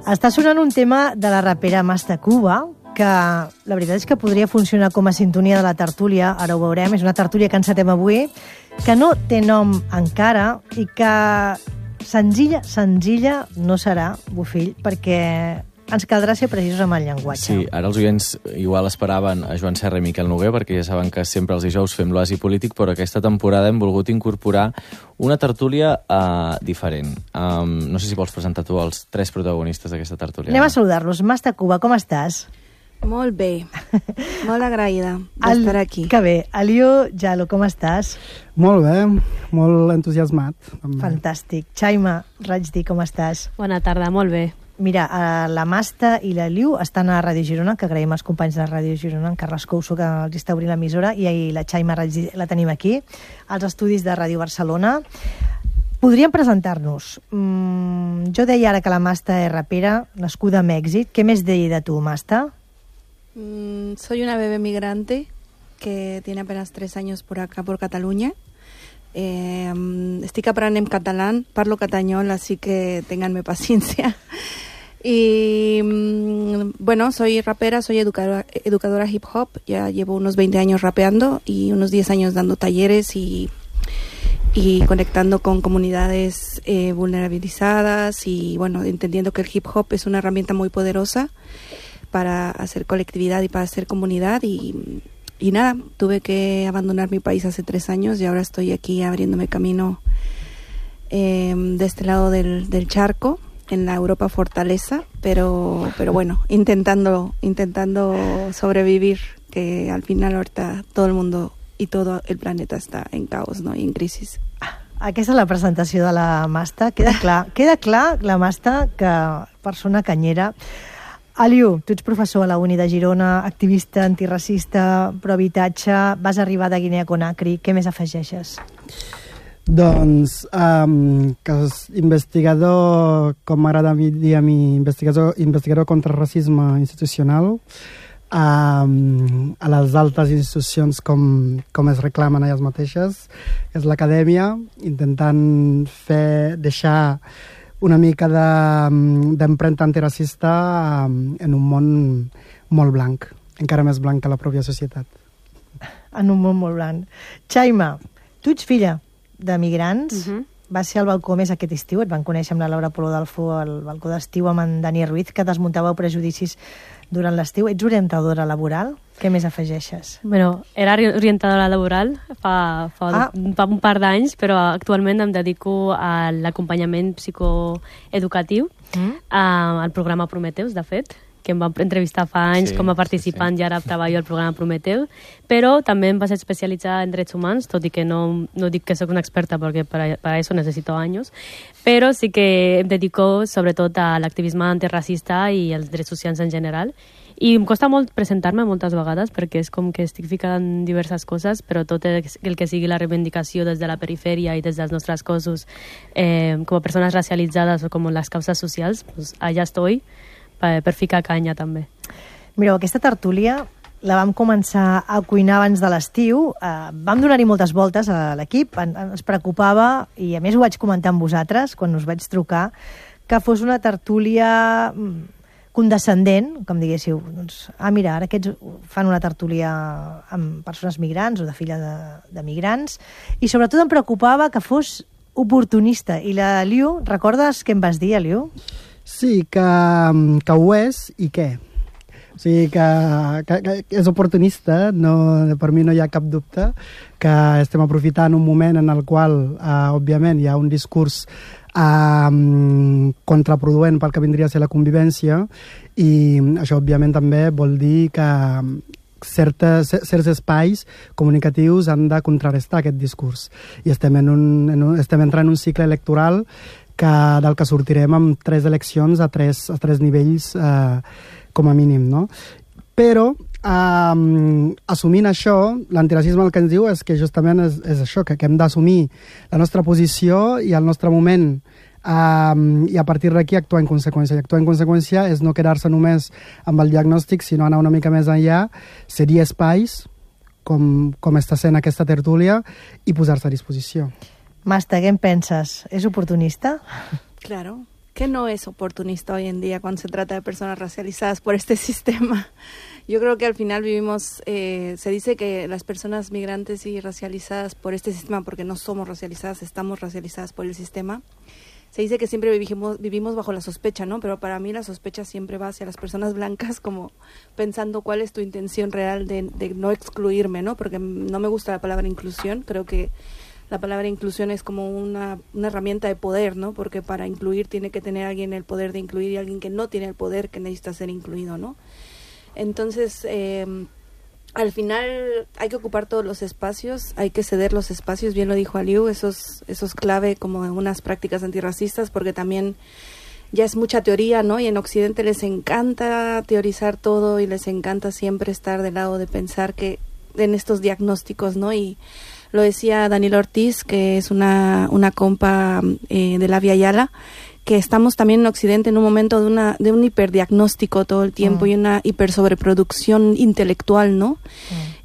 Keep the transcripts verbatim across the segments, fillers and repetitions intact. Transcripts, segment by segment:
Està sonant un tema de la rapera Masta Cuba, que la veritat és que podria funcionar com a sintonia de la tertúlia, ara ho veurem, és una tertúlia que encetem avui, que no té nom encara i que senzilla, senzilla no serà, Bofill, perquè ens caldrà ser precisos amb el llenguatge. Sí, ara els oients igual esperaven a Joan Serra i Miquel Noguer, perquè ja saben que sempre els dijous fem l'oasi polític, però aquesta temporada hem volgut incorporar una tertúlia uh, diferent. Um, no sé si vols presentar tu els tres protagonistes d'aquesta tertúlia. Anem a saludar-los. Masta Cuba, com estàs? Molt bé, molt agraïda d'estar aquí. Que bé. Alió Jalo, com estàs? Molt bé, molt entusiasmat. També. Fantàstic. Chaima Rajdi, com estàs? Bona tarda, molt bé. Mira, la Masta i la Liu estan a Ràdio Girona, que agraïm als companys de Ràdio Girona, en Carles Couso, que els està obrint l'emissora, i la Chaima Rajdi la tenim aquí, als estudis de Ràdio Barcelona. Podríem presentar-nos. Mm, jo deia ara que la Masta és rapera, nascuda a Mèxic. Què més deia de tu, Masta? Mm, soy una bebé migrante que tiene apenas tres años por acá, por Cataluña. Eh, estic aprenent catalán, parlo catañol, así que ténganme paciencia. Y bueno, soy rapera, soy educadora, educadora hip hop, ya llevo unos veinte años rapeando y unos diez años dando talleres y, y conectando con comunidades eh, vulnerabilizadas y bueno, entendiendo que el hip hop es una herramienta muy poderosa para hacer colectividad y para hacer comunidad y, y nada, tuve que abandonar mi país hace tres años y ahora estoy aquí abriéndome camino eh, de este lado del, del charco, en la Europa fortaleza, pero, pero bueno, intentando, intentando sobrevivir, que al final ahorita todo el mundo y todo el planeta està en caos, no? I en crisi. Aquesta és la presentació de la Masta. Queda clar, queda clar la Masta, que persona canyera. Aliu, tu ets professor a la Uni de Girona, activista antiracista, pro-habitatge, vas arribar de Guinea Conakry. Què més afegeixes? Doncs um, que és investigador, com m'agrada dir a mi, investigador, investigador contra el racisme institucional, um, a les altes institucions com, com es reclamen elles mateixes, és l'acadèmia, intentant fer, deixar una mica d'empremta antiracista en un món molt blanc, encara més blanc que la pròpia societat. En un món molt blanc. Chaima, tu ets filla de migrants, uh-huh. Vas ser al balcó més aquest estiu, et van conèixer amb la Laura Polo Dalfo al balcó d'estiu amb en Dani Ruiz, que desmuntàveu prejudicis durant l'estiu. Ets orientadora laboral? Què més afegeixes? Bueno, era orientadora laboral fa, fa, ah. fa un par d'anys, però actualment em dedico a l'acompanyament psicoeducatiu, mm. uh, al programa Prometeus, de fet, que em van entrevistar fa anys sí, com a participant sí, sí. I ara treballo al programa Prometeu, però també em vaig especialitzar en drets humans, tot i que no, no dic que soc una experta perquè per a això necessito anys, però sí que em dedico sobretot a l'activisme antiracista i els drets socials en general. I em costa molt presentar-me moltes vegades perquè és com que estic ficant diverses coses, però tot el que sigui la reivindicació des de la perifèria i des dels nostres cossos eh, com a persones racialitzades o com les causes socials, pues, allà estoy per, per ficar canya també. Mireu, aquesta tertúlia la vam començar a cuinar abans de l'estiu, eh, vam donar-hi moltes voltes a l'equip, en, ens preocupava, i a més ho vaig comentar amb vosaltres quan us vaig trucar, que fos una tertúlia condescendent, com diguéssiu, doncs, ah, mira, ara aquests fan una tertúlia amb persones migrants o de filla de, de migrants, i sobretot em preocupava que fos oportunista. I la Liu, recordes què em vas dir, Liu? Sí, que, que ho és i què? O sigui, que, que, que és oportunista, no, per mi no hi ha cap dubte, que estem aprofitant un moment en el qual, eh, òbviament, hi ha un discurs Um, contraproduent pel que vindria a ser la convivència, i això òbviament també vol dir que certes, certs espais comunicatius han de contrarrestar aquest discurs, i estem, en un, en un, estem entrant en un cicle electoral que, del que sortirem amb tres eleccions a tres, a tres nivells eh, com a mínim, no? Però Um, assumint això, l'antiracisme el que ens diu és que justament és, és això, que, que hem d'assumir la nostra posició i el nostre moment, um, i a partir d'aquí actuar en conseqüència. I actuar en conseqüència és no quedar-se només amb el diagnòstic, sinó anar una mica més enllà, cedir espais, com, com està sent aquesta tertúlia, i posar-se a disposició. Masta, què en penses? És oportunista? Claro. ¿qué no es oportunista hoy en día cuando se trata de personas racializadas por este sistema? Yo creo que al final vivimos, eh, se dice que las personas migrantes y racializadas por este sistema, porque no somos racializadas, estamos racializadas por el sistema, se dice que siempre vivimos, vivimos bajo la sospecha, ¿no? Pero para mí la sospecha siempre va hacia las personas blancas, como pensando cuál es tu intención real de, de no excluirme, ¿no? Porque no me gusta la palabra inclusión, creo que la palabra inclusión es como una, una herramienta de poder, ¿no? Porque para incluir tiene que tener alguien el poder de incluir y alguien que no tiene el poder que necesita ser incluido, ¿no? Entonces, eh, al final hay que ocupar todos los espacios, hay que ceder los espacios, bien lo dijo Aliu, eso es, eso es clave como en unas prácticas antirracistas, porque también ya es mucha teoría, ¿no? Y en Occidente les encanta teorizar todo y les encanta siempre estar del lado de pensar que en estos diagnósticos, ¿no? Y lo decía Daniela Ortiz, que es una, una compa eh, de la Via Yala, que estamos también en Occidente en un momento de una de un hiperdiagnóstico todo el tiempo mm. y una hipersobreproducción intelectual, ¿no? Mm.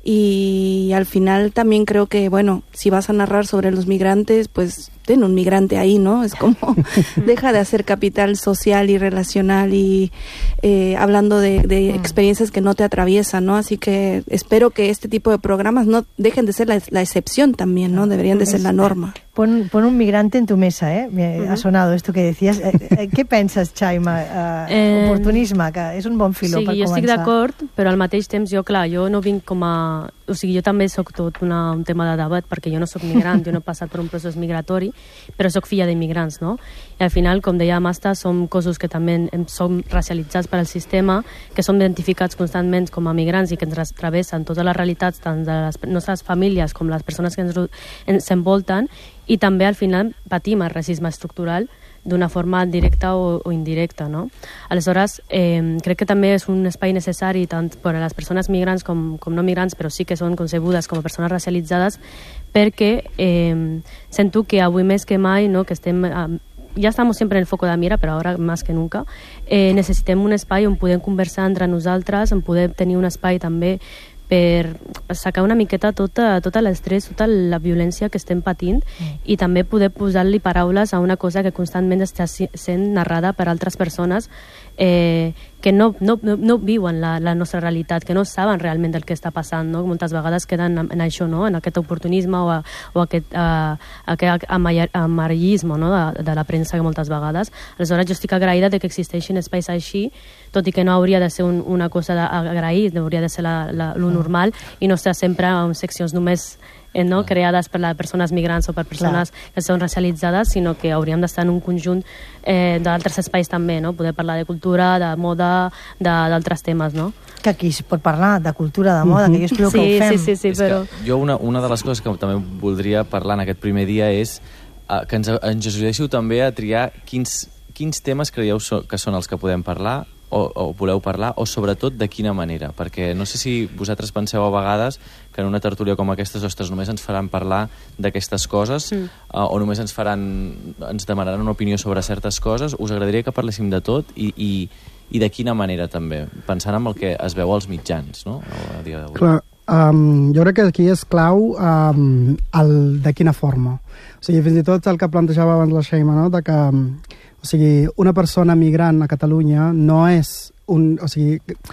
Y al final también creo que, bueno, si vas a narrar sobre los migrantes, pues ten un migrante ahí, ¿no? Es como, deja de hacer capital social y relacional y eh, hablando de, de mm. experiencias que no te atraviesan, ¿no? Así que espero que este tipo de programas no dejen de ser la, la excepción también, ¿no? Deberían de ser la norma. Pon, pon un migrante en tu mesa, ¿eh? Me uh-huh. ha sonado esto que decías. Eh, què penses, Xaima? Uh, eh, oportunisme, que és un bon filó sí, per començar. Sí, jo estic d'acord, però al mateix temps jo, clar, jo no vinc com a... O sigui, jo també sóc tot una, un tema de debat, perquè jo no sóc migrant, jo no he passat per un procés migratori, però sóc filla d'immigrants, no? I al final, com deia Masta, som cossos que també som racialitzats per al sistema, que som identificats constantment com a migrants i que ens travessen totes les realitats, tant de les nostres famílies com les persones que ens, ens envolten, i també al final patim el racisme estructural d'una forma directa o, o indirecta, no? Aleshores, eh, crec que també és un espai necessari tant per a les persones migrants com, com no migrants, però sí que són concebudes com a persones racialitzades, perquè eh, sento que avui més que mai, no, que estem... Eh, ya estamos siempre en el foco de mira, però ara més que nunca, eh, necessitem un espai on podem conversar entre nosaltres, on podem tenir un espai també per sacar una miqueta tota, tota l'estrès, tota la violència que estem patint mm. i també poder posar-li paraules a una cosa que constantment està sent narrada per altres persones eh, que no, no, no viuen la, la nostra realitat, que no saben realment el que està passant, no? Moltes vegades queden en això, no? En aquest oportunisme o, a, o aquest, a, aquest amarillisme, no? de, de la premsa que moltes vegades. Aleshores jo estic agraïda de que existeixin espais així, tot i que no hauria de ser un, una cosa d'agrair, hauria de ser la, la, lo normal i no estar sempre en seccions només eh, no, creades per les persones migrants o per persones Clar. que són racialitzades, sinó que hauríem d'estar en un conjunt eh, d'altres espais també, no? Poder parlar de cultura, de moda, d'altres temes, no? Que aquí es pot parlar de cultura, de moda, mm-hmm. que jo espero sí, que ho fem. Sí, sí, sí, però... Jo una, una de les coses que també voldria parlar en aquest primer dia és uh, que ens, ens ajudéssiu també a triar quins, quins temes creieu so, que són els que podem parlar o, o voleu parlar, o sobretot de quina manera, perquè no sé si vosaltres penseu a vegades que en una tertúlia com aquestes, ostres, només ens faran parlar d'aquestes coses mm. uh, o només ens faran ens demanaran una opinió sobre certes coses. Us agradaria que parléssim de tot i, i, i de quina manera també, pensant en el que es veu als mitjans, no? A dia d'avui. Clar, um, jo crec que aquí és clau um, el de quina forma. O sigui, fins i tot el que plantejava abans la Xaima, no? De que o sigui, una persona migrant a Catalunya no és un... O sigui,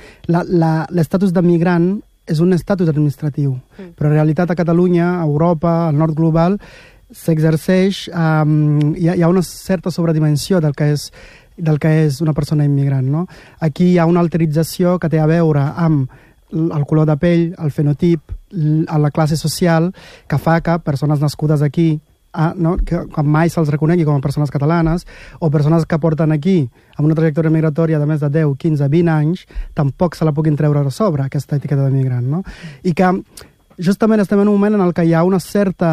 l'estatus de migrant és un estatus administratiu, mm. però en realitat a Catalunya, a Europa, al nord global, s'exerceix... Um, hi, ha, hi ha una certa sobredimensió del que és del que és una persona immigrant, no? Aquí hi ha una alterització que té a veure amb el color de pell, el fenotip, la classe social, que fa que persones nascudes aquí Ah, no? que, que mai se'ls reconegui com a persones catalanes, o persones que porten aquí amb una trajectòria migratòria de més de deu, quinze, vint anys, tampoc se la puguin treure a sobre, aquesta etiqueta de migrant, no? I que justament estem en un moment en el que hi ha una certa...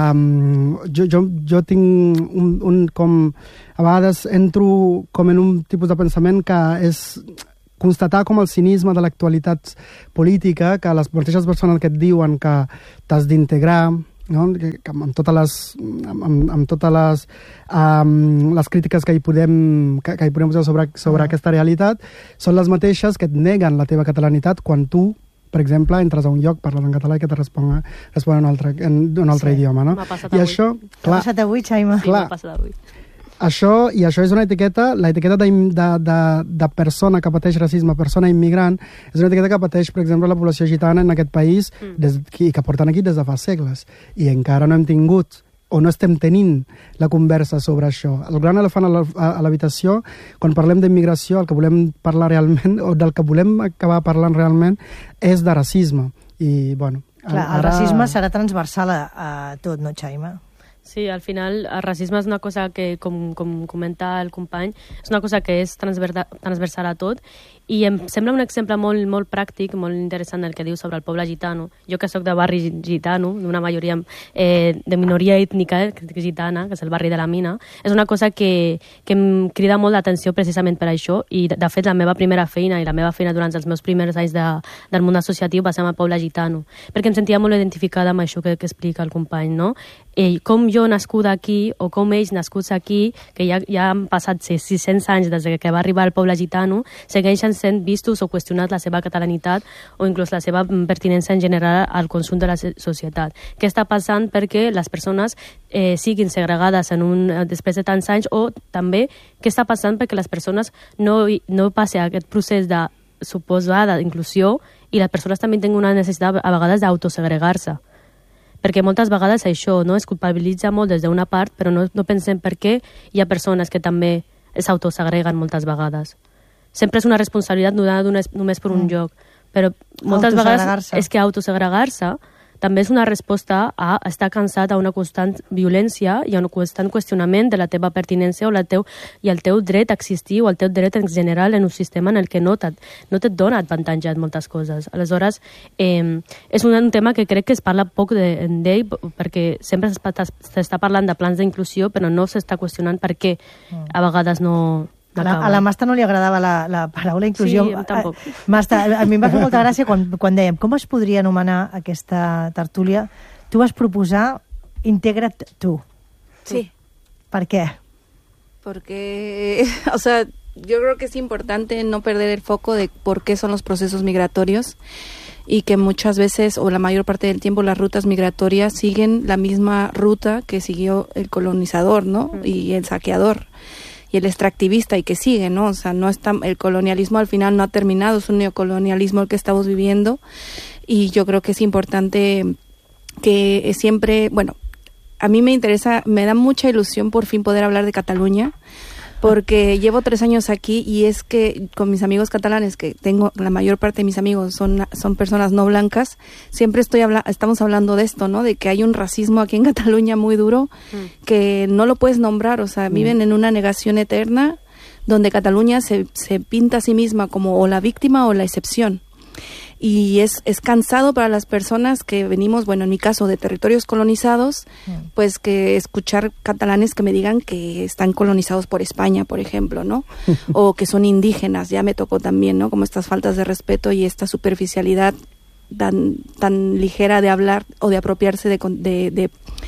Um, jo, jo, jo tinc un, un com... A vegades entro com en un tipus de pensament que és constatar com el cinisme de l'actualitat política, que les mateixes persones que et diuen que t'has d'integrar, no? que, que amb totes les, amb, amb totes les, um, les crítiques que hi podem, que, que hi podem posar sobre, sobre uh-huh. aquesta realitat, són les mateixes que et neguen la teva catalanitat quan tu, per exemple, entres a un lloc, parles en català i que te respon, respon en un altre, en un altre sí. idioma. No? M'ha passat I avui. això, clar, m'ha passat avui, Xaima. Sí, m'ha passat avui. això, i això és una etiqueta, l'etiqueta de, de, de, de persona que pateix racisme, persona immigrant, és una etiqueta que pateix, per exemple, la població gitana en aquest país, mm. des, que, que porten aquí des de fa segles. I encara no hem tingut o no estem tenint la conversa sobre això. El gran elefant a l'habitació, quan parlem d'immigració, el que volem parlar realment, o del que volem acabar parlant realment, és de racisme. I, bueno... Clar, el ara... racisme serà transversal a, a tot, no, Xaima? Sí, al final el racisme és una cosa que, com, com comenta el company, és una cosa que és transversal a tot, i em sembla un exemple molt, molt pràctic, molt interessant el que diu sobre el poble gitano. Jo que sóc de barri gitano, d'una majoria eh, de minoria ètnica gitana, que és el barri de la Mina, és una cosa que, que em crida molt l'atenció precisament per això, i de fet la meva primera feina i la meva feina durant els meus primers anys de, del món associatiu va ser amb el poble gitano, perquè em sentia molt identificada amb això que, que explica el company, no? Ell, com jo nascuda aquí, o com ells nascuts aquí, que ja, ja han passat sis-cents anys des que va arribar el poble gitano, segueixen sent vistos o qüestionat la seva catalanitat o inclús la seva pertinença en general al conjunt de la societat. Què està passant perquè les persones eh, siguin segregades en un, després de tants anys, o també què està passant perquè les persones no, no passen aquest procés de suposada inclusió i les persones també tenen una necessitat a vegades d'autosegregar-se. Perquè moltes vegades això, no, es culpabilitza molt des d'una part, però no, no pensem per què hi ha persones que també s'autosegreguen moltes vegades. Sempre és una responsabilitat donada només per un mm. lloc, però moltes vegades és que autosegregar-se també és una resposta a estar cansat a una constant violència i a un constant qüestionament de la teva pertinència o la teu, i el teu dret a existir o el teu dret en general en un sistema en el que no, no et dona avantatge en moltes coses. Aleshores, eh, és un, un tema que crec que es parla poc d'ell de, perquè sempre s'està parlant de plans d'inclusió, però no s'està qüestionant per què a vegades no... A la, a la Masta no li agradava la, la paraula inclusió. Sí, tampoc. Masta, a mi em va fer molta gràcia quan, quan dèiem com es podria anomenar aquesta tertúlia. Tu vas proposar Integra't tu. Sí. ¿Por qué? Porque, o sea, yo creo que es importante no perder el foco de por qué son los procesos migratorios y que muchas veces, o la mayor parte del tiempo, las rutas migratorias siguen la misma ruta que siguió el colonizador, ¿no? Uh-huh. Y el saqueador. Y el extractivista, y que sigue, ¿no? O sea, no está, el colonialismo al final no ha terminado, es un neocolonialismo el que estamos viviendo, y yo creo que es importante que siempre, bueno, a mí me interesa, me da mucha ilusión por fin poder hablar de Cataluña, porque llevo tres años aquí y es que con mis amigos catalanes, que tengo, la mayor parte de mis amigos son, son personas no blancas, siempre estoy habla, estamos hablando de esto, ¿no? De que hay un racismo aquí en Cataluña muy duro, mm. que no lo puedes nombrar, o sea, mm. viven en una negación eterna, donde Cataluña se, se pinta a sí misma como o la víctima o la excepción. Y es, es cansado para las personas que venimos, bueno, en mi caso, de territorios colonizados, mm. pues que escuchar catalanes que me digan que están colonizados por España, por ejemplo, ¿no? O que son indígenas, ya me tocó también, ¿no? Como estas faltas de respeto y esta superficialidad tan, tan ligera de hablar o de apropiarse de... de, de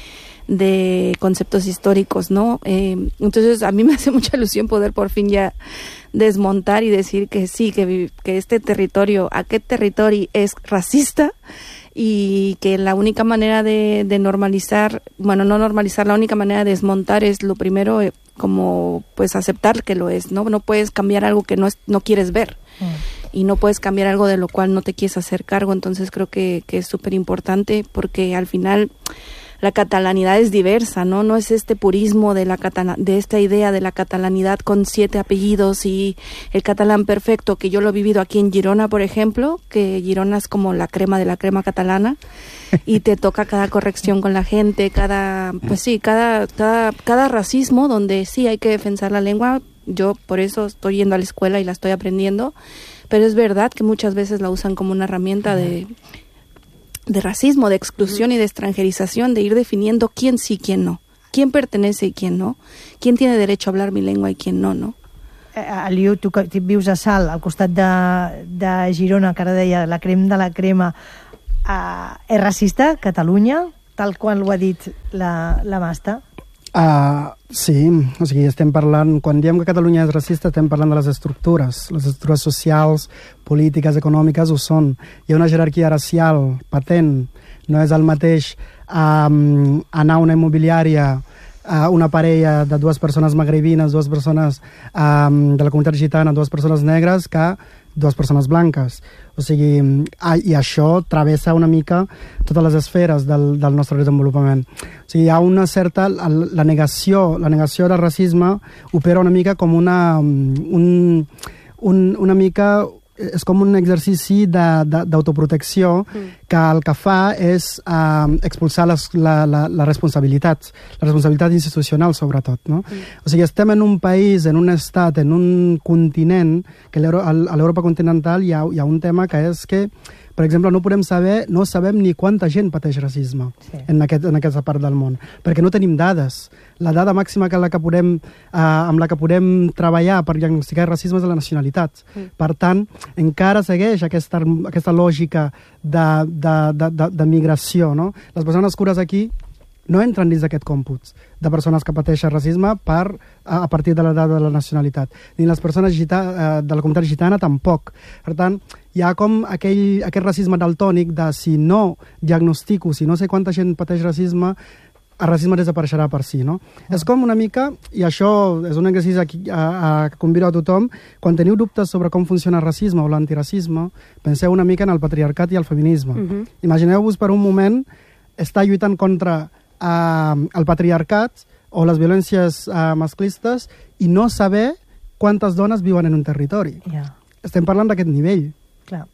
de conceptos históricos, ¿no? Eh, entonces a mí me hace mucha ilusión poder por fin ya desmontar y decir que sí, que, que este territorio, aquest territori es racista, y que la única manera de, de normalizar, bueno, no normalizar, la única manera de desmontar es lo primero, eh, como pues aceptar que lo es, ¿no? No puedes cambiar algo que no, es, no quieres ver. Mm. Y no puedes cambiar algo de lo cual no te quieres hacer cargo. Entonces creo que, que es súper importante, porque al final la catalanidad es diversa, ¿no? No es este purismo de la catala- de esta idea de la catalanidad con siete apellidos y el catalán perfecto, que yo lo he vivido aquí en Girona, por ejemplo, que Girona es como la crema de la crema catalana, y te toca cada corrección con la gente, cada, pues sí, cada, cada, cada racismo donde sí hay que defensar la lengua. Yo por eso estoy yendo a la escuela y la estoy aprendiendo, pero es verdad que muchas veces la usan como una herramienta de... de racismo, de exclusión y de extranjerización, de ir definiendo quién sí, quién no, quién pertenece y quién no, quién tiene derecho a hablar mi lengua y quién no, no? Eh, Aliu, tu que vius a Salt, al costat de, de Girona, que ara deia la crema de la crema, eh, és racista Catalunya, tal qual ho ha dit la, la Masta? Uh, sí, o sigui, estem parlant, quan diem que Catalunya és racista, estem parlant de les estructures, les estructures socials, polítiques, econòmiques ho són. Hi ha una jerarquia racial patent, no és el mateix um, anar a una immobiliària uh, una parella de dues persones magrebines, dues persones um, de la comunitat gitana, dues persones negres, que dues persones blanques. O sigui, i això travessa una mica totes les esferes del, del nostre desenvolupament. O sigui, hi ha una certa... La negació, la negació del racisme opera una mica com una... Un, un, una mica... És com un exercici d'autoprotecció mm. que el que fa és uh, expulsar les, la, la, la responsabilitat, la responsabilitat institucional sobretot. No? Mm. O sigui, estem en un país, en un estat, en un continent, que a l'Europa continental hi ha, hi ha un tema que és que, per exemple, no podem saber, no sabem ni quanta gent pateix racisme sí. en, aquest, en aquesta part del món, perquè no tenim dades. La dada màxima que la que podem, eh, amb la que podem treballar per diagnosticar racisme és la nacionalitat. Mm. Per tant, encara segueix aquesta, aquesta lògica de, de, de, de, de migració. No? Les persones cures aquí no entren dins d'aquest còmput de persones que pateixen racisme per, a, a partir de l'edat de la nacionalitat. Ni les persones gita, eh, de la comunitat gitana tampoc. Per tant, hi ha com aquell, aquest racisme daltònic de si no diagnostico, si no sé quanta gent pateix racisme, el racisme desapareixerà per si, no? Mm. És com una mica, i això és un exercici aquí, a, a, que convido a tothom, quan teniu dubtes sobre com funciona el racisme o l'antiracisme, penseu una mica en el patriarcat i el feminisme. Mm -hmm. Imagineu-vos per un moment estar lluitant contra uh, el patriarcat o les violències uh, masclistes i no saber quantes dones viuen en un territori. Yeah. Estem parlant d'aquest nivell. Clar.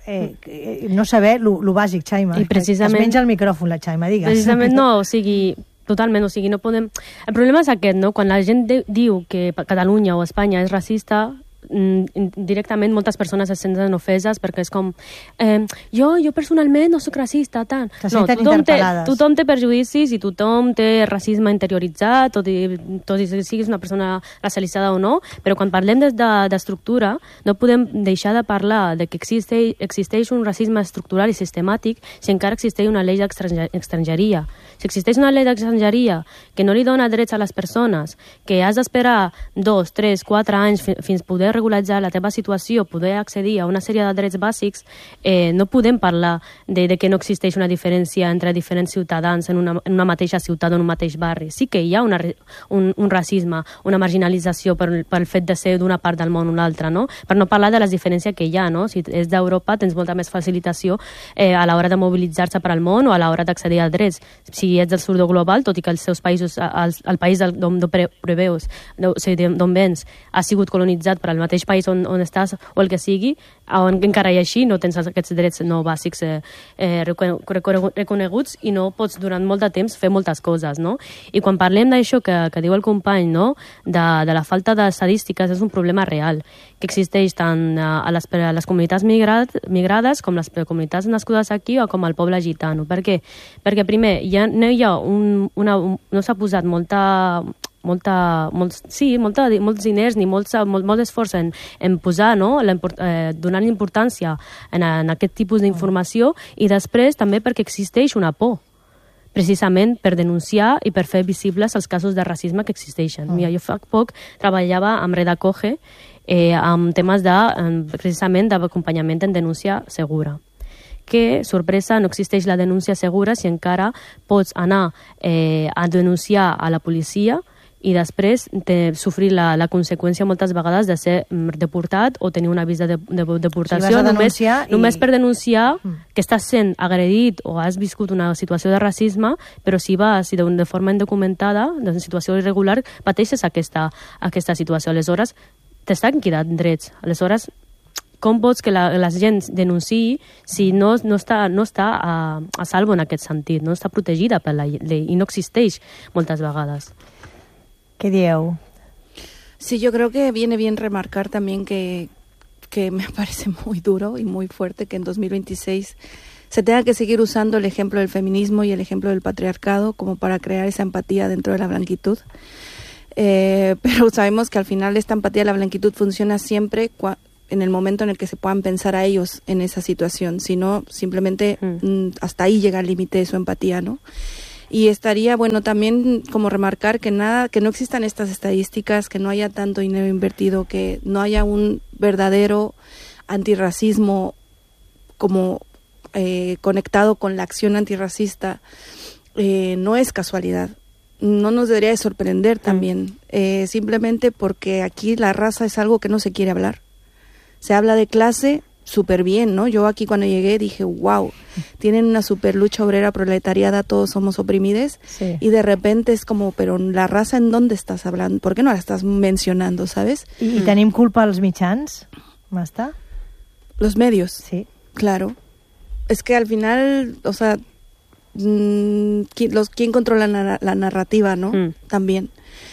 Eh, no saber lo, lo bàsic, Xaima. I precisament... Es menja el micròfon, la Xaima, digues. Precisament no, o sigui, totalment, o sigui, no podem... El problema és aquest, no? Quan la gent de, diu que Catalunya o Espanya és racista, directament moltes persones se senten ofeses perquè és com eh, jo, jo personalment no soc racista tant. No, tothom té, tothom té perjudicis i tothom té racisme interioritzat, tot i, tot i que siguis una persona racialitzada o no, però quan parlem d'estructura de, no podem deixar de parlar de que existeix, existeix un racisme estructural i sistemàtic si encara existeix una llei d'estrangeria. Si existeix una llei d'estrangeria que no li dona drets a les persones, que has d'esperar dos, tres, quatre anys fins poder regularitzar la teva situació, poder accedir a una sèrie de drets bàsics, eh, no podem parlar de, de que no existeix una diferència entre diferents ciutadans en una, en una mateixa ciutat o en un mateix barri. Sí que hi ha una, un, un racisme, una marginalització per, pel fet de ser d'una part del món o una altra, no? Per no parlar de les diferències que hi ha, no? Si és d'Europa tens molta més facilitació eh, a l'hora de mobilitzar-se per al món o a l'hora d'accedir als drets. Si ets del sud global, tot i que els seus països, el, el país d'on preveus, o sigui, d'on vens, ha sigut colonitzat per al mateix país on, on estàs o el que sigui, on encara i així no tens aquests drets no bàsics eh, eh, reconeguts i no pots durant molt de temps fer moltes coses, no? I quan parlem d'això que, que diu el company, no? de, de la falta d'estadístiques, és un problema real que existeix tant a les, a les comunitats migrat, migrades com les comunitats nascudes aquí o com el poble gitano. Per què? Perquè primer, ja, no hi ha un, una, un, no s'ha posat molta molta, molts, sí, molta, molts diners ni molt, molt, molt esforç en, en posar, no? La, eh, donant importància en, en aquest tipus d'informació i després també perquè existeix una por precisament per denunciar i per fer visibles els casos de racisme que existeixen. Mm. Mira, jo fa poc treballava amb Redacoge eh, amb temes de, precisament d'acompanyament en denúncia segura. Que, sorpresa, no existeix la denúncia segura si encara pots anar eh, a denunciar a la policia i després de sofrir la, la conseqüència moltes vegades de ser deportat o tenir un avís de, de, de deportació si només, i... només per denunciar mm. que estàs sent agredit o has viscut una situació de racisme, però si vas si de, de forma indocumentada, de situació irregular, pateixes aquesta, aquesta situació. Aleshores, t'estan quedant drets. Aleshores, com vols que la, la gent denunciï si no, no està, no està a, a salvo en aquest sentit, no està protegida per la llei i no existeix moltes vegades. ¿Qué dieu? Sí, yo creo que viene bien remarcar también que, que me parece muy duro y muy fuerte que en dos mil veintiséis se tenga que seguir usando el ejemplo del feminismo y el ejemplo del patriarcado como para crear esa empatía dentro de la blanquitud. Eh, pero sabemos que al final esta empatía de la blanquitud funciona siempre cua- en el momento en el que se puedan pensar a ellos en esa situación, si no, simplemente mm. Mm, hasta ahí llega el límite de su empatía, ¿no? Y estaría bueno también como remarcar que nada, que no existan estas estadísticas, que no haya tanto dinero invertido, que no haya un verdadero antirracismo como eh, conectado con la acción antirracista, eh, no es casualidad. no nos debería de sorprender también, eh, simplemente porque aquí la raza es algo que no se quiere hablar. Se habla de clase súper bien, ¿no? Yo aquí cuando llegué dije, wow, tienen una super lucha obrera proletariada, todos somos oprimidos, sí. Y de repente es como, pero la raza, ¿en dónde estás hablando? ¿Por qué no la estás mencionando, sabes? I, i tenim culpa als mitjans, Masta? Los medios. Sí. Claro. Es que al final, o sea, mmm, ¿quién, los, ¿quién controla la, la narrativa, no? Mm. También.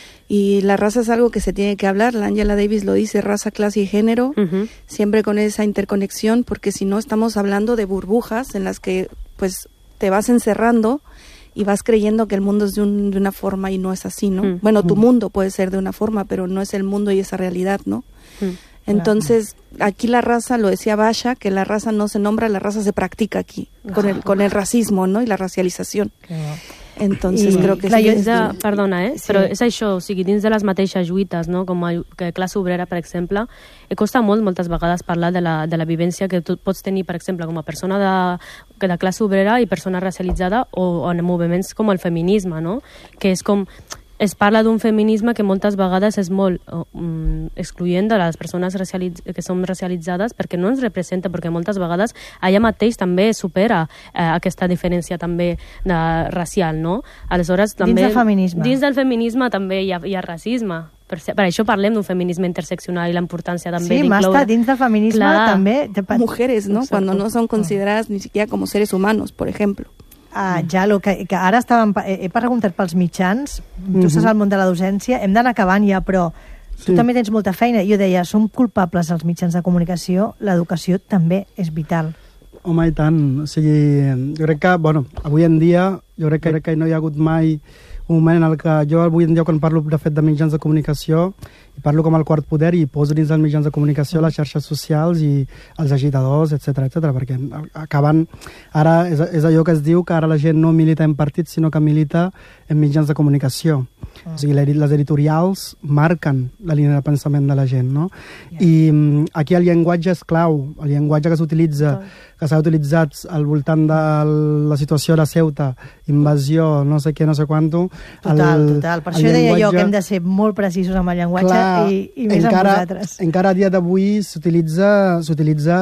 Y la raza es algo que se tiene que hablar. La Angela Davis lo dice, raza, clase y género, Uh-huh. siempre con esa interconexión, porque si no estamos hablando de burbujas en las que pues te vas encerrando y vas creyendo que el mundo es de, un, de una forma y no es así, ¿no? Mm. Bueno, tu mundo puede ser de una forma, pero no es el mundo y esa realidad, ¿no? Mm. Entonces, aquí la raza, lo decía Basha, que la raza no se nombra, la raza se practica aquí, con el, con el racismo, ¿no? Y la racializació. Entonces, I, creo que clar, sí. jo- Dins de, perdona, eh? Sí. Però és això, o sigui, dins de les mateixes lluites, no? Com a que classe obrera, per exemple, eh, costa molt, moltes vegades, parlar de la, de la vivència que tu pots tenir, per exemple, com a persona de, de classe obrera i persona racialitzada o, o en moviments com el feminisme, no? Que és com... Es parla d'un feminisme que moltes vegades és molt um, excloent de les persones racialitz que són racialitzades perquè no ens representa, perquè moltes vegades allà mateix també supera eh, aquesta diferència també de, racial, no? Aleshores, també, Dins del feminisme. Dins del feminisme també hi ha, hi ha racisme. Per, per això parlem d'un feminisme interseccional i la importància també Sí, d'incloure... Masta, dins del feminisme Clar. també... Mujeres, ¿no? Exacto. Cuando no son consideradas ni siquiera como seres humanos, por ejemplo. Ah, ja, lo que, que ara estàvem... He, he preguntat pels mitjans, tu Mhm. estàs al món de la docència, hem d'anar acabant ja, però tu Sí. també tens molta feina. Jo deia, som culpables els mitjans de comunicació, l'educació també és vital. Home, i tant. O sigui, jo crec que, bueno, avui en dia, jo crec que, crec que no hi ha hagut mai un moment en el que jo avui en dia quan parlo de fet de mitjans de comunicació i parlo com el quart poder i poso dins dels mitjans de comunicació les xarxes socials i els agitadors, etcètera, etcètera, perquè acaben... Ara és, és allò que es diu que ara la gent no milita en partits, sinó que milita en mitjans de comunicació. O sigui, les editorials marquen la línia de pensament de la gent, no? I mm, aquí el llenguatge és clau, el llenguatge que s'utilitza, que s'ha utilitzat al voltant de la situació de Ceuta, invasió, no sé què, no sé quanto... Total, el, total. Per el això deia jo llenguatge- que hem de ser molt precisos amb el llenguatge Clar, i, i més encara, amb vosaltres. encara a dia d'avui s'utilitza s'utilitza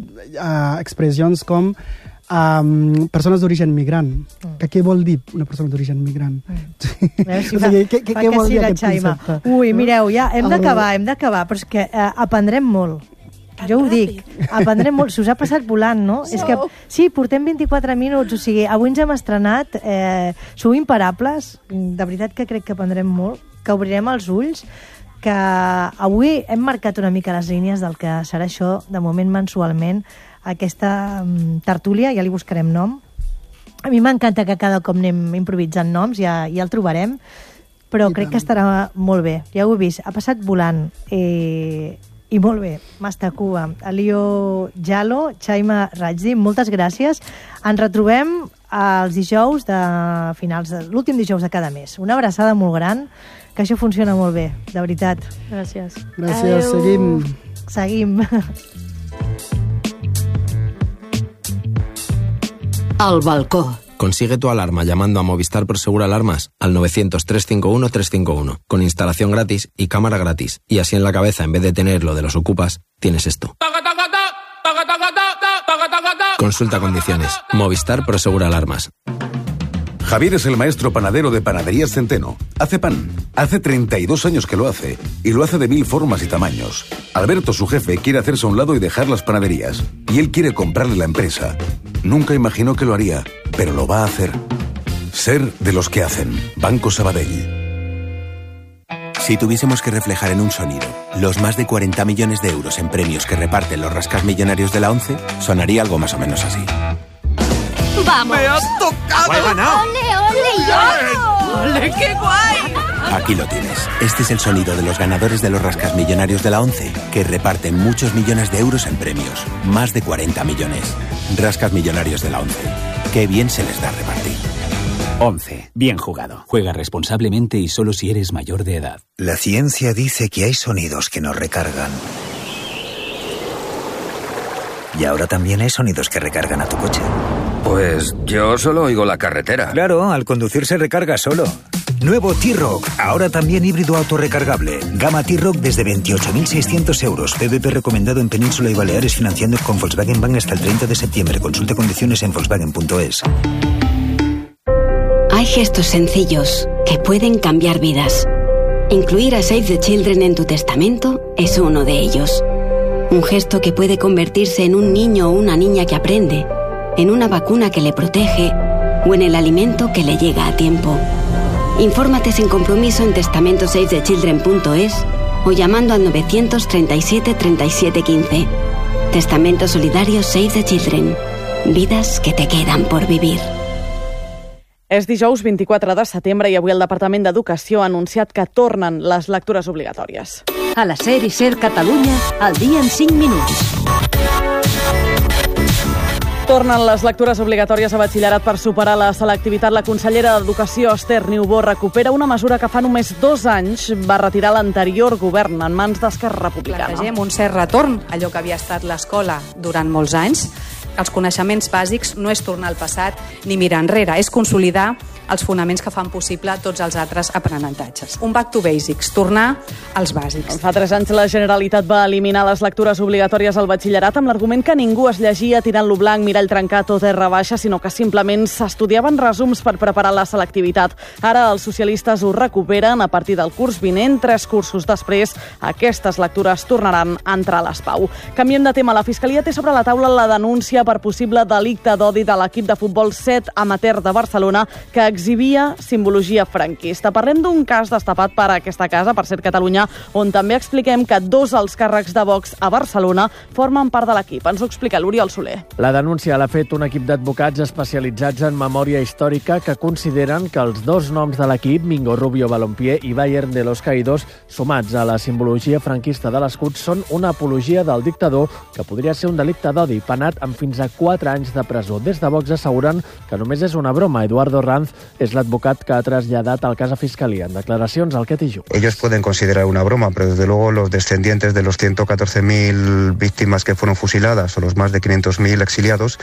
uh, expressions com um, persones d'origen migrant. Mm. Que què vol dir una persona d'origen migrant? Mm. A veure si O fa, sigui, què, què, fa què que vol sí dir la aquest Xaima. concepte? Ui, mireu, ja hem El- d'acabar, hem d'acabar, però és que eh, aprendrem molt. Jo ho dic, aprendrem molt. Se us ha passat volant, no? És que, sí, portem vint-i-quatre minuts, o sigui, avui ens hem estrenat, eh, sou imparables, de veritat que crec que aprendrem molt, que obrirem els ulls, que avui hem marcat una mica les línies del que serà això, de moment mensualment, aquesta mm, tertúlia, ja li buscarem nom. A mi m'encanta que cada cop anem improvisant noms, ja, ja el trobarem, però I crec tant. que estarà molt bé. Ja ho he vist, ha passat volant. Eh, I molt bé, Masta Cuba, Elio Jalo, Xaima Rajdi, moltes gràcies. Ens retrobem els dijous de finals, de l'últim dijous de cada mes. Una abraçada molt gran, que això funciona molt bé, de veritat. Gràcies. Gràcies, Adeu. seguim. Seguim. Al balcó. Consigue tu alarma llamando a Movistar Prosegur Alarmas al novecientos, trescientos cincuenta y uno, trescientos cincuenta y uno, con instalación gratis y cámara gratis. Y así en la cabeza, en vez de tener lo de los ocupas, tienes esto. Consulta condiciones. Movistar Prosegur Alarmas. Javier es el maestro panadero de Panaderías Centeno. Hace pan. Hace treinta y dos años que lo hace. Y lo hace de mil formas y tamaños. Alberto, su jefe, quiere hacerse a un lado y dejar las panaderías. Y él quiere comprarle la empresa. Nunca imaginó que lo haría, pero lo va a hacer. Ser de los que hacen. Banco Sabadell. Si tuviésemos que reflejar en un sonido los más de cuarenta millones de euros en premios que reparten los rascas millonarios de la ONCE, sonaría algo más o menos así. ¡Vamos! ¡Me has tocado! ¡Lo he ganado! ¡Ole, ole, yo! ¡Ole, qué guay! Aquí lo tienes. Este es el sonido de los ganadores de los rascas millonarios de la ONCE, que reparten muchos millones de euros en premios. Más de cuarenta millones. Rascas millonarios de la ONCE. Qué bien se les da repartir. once. Bien jugado. Juega responsablemente y solo si eres mayor de edad. La ciencia dice que hay sonidos que nos recargan. Y ahora también hay sonidos que recargan a tu coche. Pues yo solo oigo la carretera. Claro, al conducir se recarga solo. Nuevo T-Roc, ahora también híbrido autorrecargable. Gama T-Roc desde veintiocho mil seiscientos euros. P V P recomendado en Península y Baleares financiando con Volkswagen Bank hasta el treinta de septiembre. Consulte condiciones en volkswagen punto es. Hay gestos sencillos que pueden cambiar vidas. Incluir a Save the Children en tu testamento es uno de ellos. Un gesto que puede convertirse en un niño o una niña que aprende, en una vacuna que le protege o en el alimento que le llega a tiempo. Infórmate sin compromiso en testamento save the children punto es o llamando al novecientos treinta y siete treinta y siete quince. Testamento solidario Save the Children. Vidas que te quedan por vivir. És dijous vint-i-quatre de setembre i avui el Departament d'Educació ha anunciat que tornen les lectures obligatòries. A la SER i SER Catalunya, al dia en cinc minuts. Tornen les lectures obligatòries a batxillerat per superar la selectivitat. La consellera d'Educació, Esther Niubó, recupera una mesura que fa només dos anys va retirar l'anterior govern en mans d'Esquerra Republicana. Plantegem un cert retorn, allò que havia estat l'escola durant molts anys. Els coneixements bàsics no és tornar al passat ni mirar enrere, és consolidar els fonaments que fan possible tots els altres aprenentatges. Un back to basics, tornar als bàsics. Fa tres anys la Generalitat va eliminar les lectures obligatòries al batxillerat amb l'argument que ningú es llegia tirant-lo blanc, mirall trencat o terra baixa, sinó que simplement s'estudiaven resums per preparar la selectivitat. Ara els socialistes ho recuperen a partir del curs vinent. Tres cursos després, aquestes lectures tornaran a entrar a l'ESPAU. Canviem de tema. La Fiscalia té sobre la taula la denúncia per possible delicte d'odi de l'equip de futbol set amateur de Barcelona que exhibia simbologia franquista. Parlem d'un cas destapat per aquesta casa, per Ser Catalunya, on també expliquem que dos alts càrrecs de Vox a Barcelona formen part de l'equip. Ens ho explica l'Oriol Soler. La denúncia l'ha fet un equip d'advocats especialitzats en memòria històrica que consideren que els dos noms de l'equip, Mingo Rubio Balompié i Bayern de los Caídos, sumats a la simbologia franquista de l'escut, són una apologia del dictador que podria ser un delicte d'odi, penat amb fins a quatre anys de presó. Des de Vox asseguren que només és una broma. Eduardo Ranz és l'advocat que ha traslladat el cas a Fiscalia. En declaracions al Quetijú. Ellos pueden considerar una broma, pero desde luego los descendientes de los ciento catorce mil víctimas que fueron fusiladas o los más de quinientos mil exiliados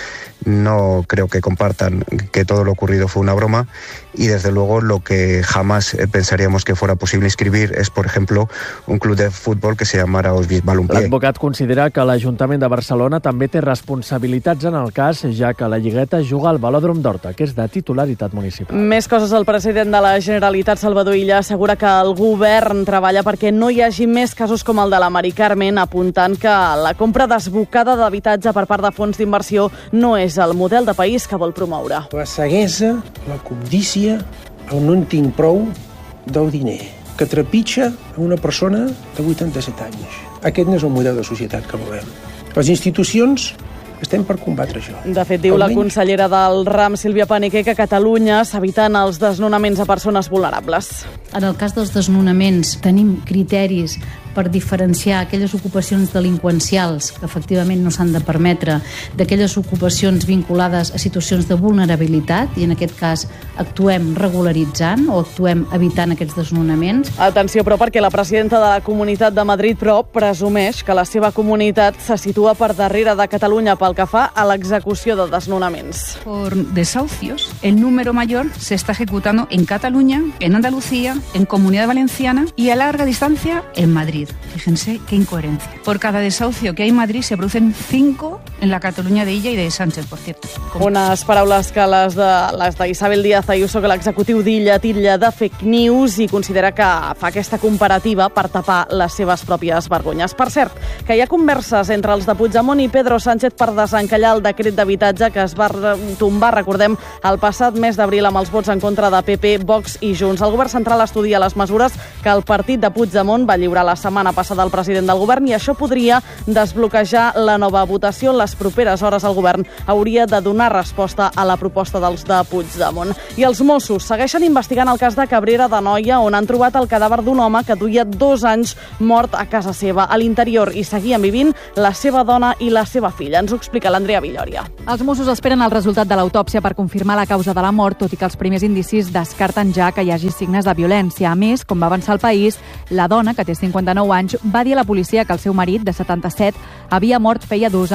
no creo que compartan que todo lo ocurrido fue una broma y desde luego lo que jamás pensaríamos que fuera posible inscribir es, por ejemplo, un club de fútbol que se llamara Auschwitz Balompié. L'advocat considera que l'Ajuntament de Barcelona també té responsabilitats en el cas, ja que la Lligueta juga al Velòdrom d'Horta, que és de titularitat municipal. Més coses. El president de la Generalitat, Salvador Illa, assegura que el govern treballa perquè no hi hagi més casos com el de la Mari Carmen, apuntant que la compra desbocada d'habitatge per part de fons d'inversió no és el model de país que vol promoure. La ceguesa, la cobdícia, el no en tinc prou del diner, que trepitja a una persona de vuitanta-set anys. Aquest no és el model de societat que volem. Les institucions estem per combatre això. De fet, diu la consellera del RAM, Sílvia Paniquer, que a Catalunya s'eviten els desnonaments a persones vulnerables. En el cas dels desnonaments tenim criteris per diferenciar aquelles ocupacions delinqüencials que efectivament no s'han de permetre d'aquelles ocupacions vinculades a situacions de vulnerabilitat i en aquest cas actuem regularitzant o actuem evitant aquests desnonaments. Atenció, però, perquè la presidenta de la Comunitat de Madrid, però, presumeix que la seva comunitat se situa per darrere de Catalunya pel que fa a l'execució de desnonaments. Por desahucios, el número mayor se está ejecutando en Cataluña, en Andalucía, en Comunidad Valenciana y a larga distancia en Madrid. Fíjense qué incoherencia. Por cada desahucio que hay en Madrid se producen cinco en la Cataluña de Illa y de Sánchez, por cierto. Com... Unes paraules que les de, les d'Isabel Díaz Ayuso, que l'executiu d'Illa titlla de fake news i considera que fa aquesta comparativa per tapar les seves pròpies vergonyes. Per cert, que hi ha converses entre els de Puigdemont i Pedro Sánchez per desencallar el decret d'habitatge que es va tombar, recordem, el passat mes d'abril amb els vots en contra de P P, Vox i Junts. El govern central estudia les mesures que el partit de Puigdemont va lliurar la setmana passada al president del govern i això podria desbloquejar la nova votació. En les properes hores el govern hauria de donar resposta a la proposta dels de Puigdemont. I els Mossos segueixen investigant el cas de Cabrera d'Anoia, on han trobat el cadàver d'un home que duia dos anys mort a casa seva. A l'interior hi seguien vivint la seva dona i la seva filla. Ens ho explica l'Andrea Villòria. Els Mossos esperen el resultat de l'autòpsia per confirmar la causa de la mort, tot i que els primers indicis descarten ja que hi hagi signes de violència. A més, com va avançar el País, la dona, que té cinquanta-nou anys, va dir a la policia que el seu marit, de setanta-set, havia mort feia dos anys al sofà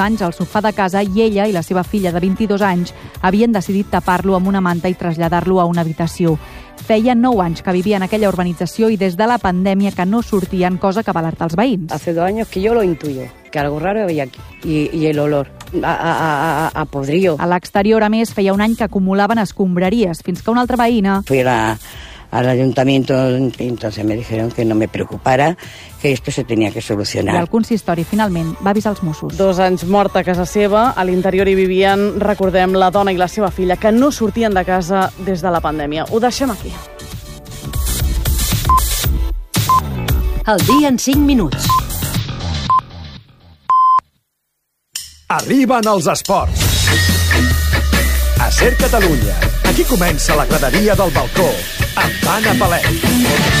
sofà de casa i ella i la seva filla de vint-i-dos anys havien decidit tapar-lo amb una manta i traslladar-lo a una habitació. Feia nou anys que vivia en aquella urbanització i des de la pandèmia que no sortien, cosa que va alertar els veïns. Hace dos años que yo lo intuyo, que algo raro había aquí. Y, y el olor a, a, a, a podrido. A l'exterior, a més, feia un any que acumulaven escombraries, fins que una altra veïna... Fui a la, al ayuntamiento y entonces me dijeron que no me preocupara, que esto se tenía que solucionar. I el consistori, finalment, va avisar els Mossos. Dos anys mort a casa seva, a l'interior hi vivien, recordem, la dona i la seva filla, que no sortien de casa des de la pandèmia. Ho deixem aquí. El dia en cinc minuts. Arriben els esports. A Ser Catalunya. Aquí comença la graderia del balcó, amb Anna Palet.